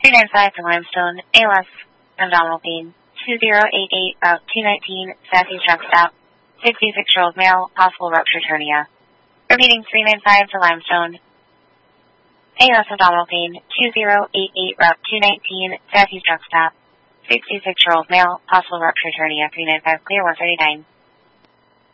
395 to Limestone, ALS, abdominal pain. 2088, Route 219, Southeast truck stop. 66-year-old male, possible ruptured hernia. Repeating 395 to Limestone, ALS, abdominal pain. 2088, Route 219, Southeast truck stop. 66-year-old male, possible ruptured hernia. 395 clear, 139.